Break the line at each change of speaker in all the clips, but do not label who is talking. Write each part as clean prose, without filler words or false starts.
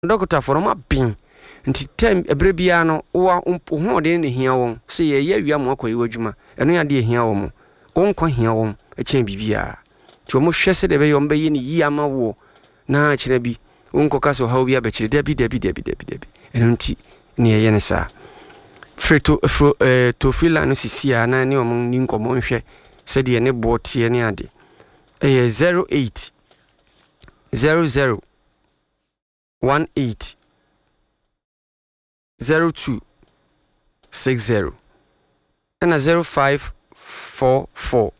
doctor for ma bin nti tem ebre bia no wo ho de ne hia won se ye ya wia mo akoyi wadwuma eno ya de hia wo mo onko hia wo echen bibia ti wo mo hwese de be yo mbe yi ne yi ama wo na kire bi onko kaso ha obi abekire dabi eno nti ne ye ne sa freto tofila no sisia na ne omo ni nkomo nhwe se de ne botie ne ade 08 00 18 02 60 and 0544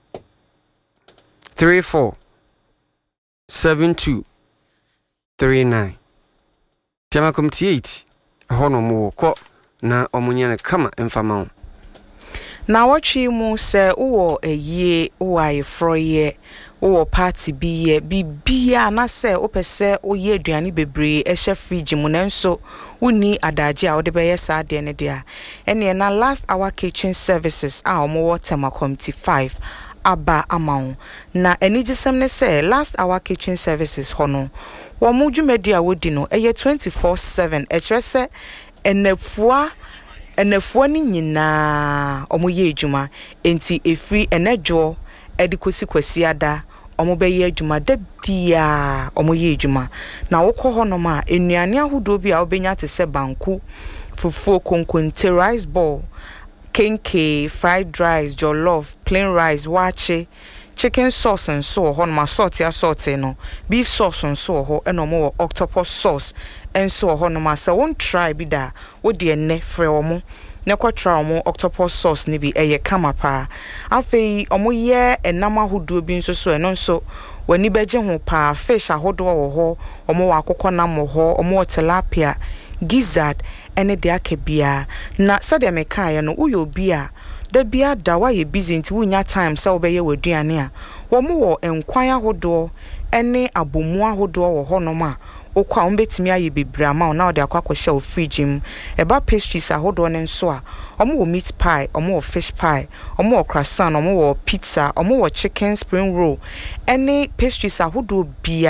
34 72 39 Tema comtiate hono mo ko na omunyane kama emfama
na wachi mu se uwo eye uwa ifroye uwo party biye bibia na se opese oye aduane bebre ehye fridge mu nanso uni adaje a ode beye sa de ne dia ene na last hour kitchen services a omo Tema committee 5 aba amount na enigisem ne se last hour kitchen services hono wo mu dwumadi a wodi no eye 24/7 ekrese enafua ni nyina omo ye adwuma enti efri enejo edikosi kwasi ada omo be ye adwuma da bia omo ye adwuma na wokọ honom a enuane ahodo bi a obenya te se banku fufuo konkonte rice ball kenke fried rice jollof plain rice wache chicken sauce and so honom assorted no beef sauce and so ho eno mo octopus sauce and so honom asa won try bi da wo de enne frɛ omo ne kwatra omo octopus sauce ni bi eye kama pa afei omo ye enam ahodo bi nso so eno nso wani beje ho pa fish ahodo wo ho omo wa akokɔ nam ho omo tilapia gizzard ene de akebia na sade me kan no uyo bi a da bia da wa ye busy nti wunya time se obeye waduane a wo mo wo enkwan ahodo ene abomu ahodo wo honom a okwa ombetimi aye bebra ma na ode akwakwhye o fridge mu eba pastries ahodo ne nso a omo wo meat pie omo wo fish pie omo wo croissant omo wo pizza omo wo chicken spring roll ene pastries ahodo bia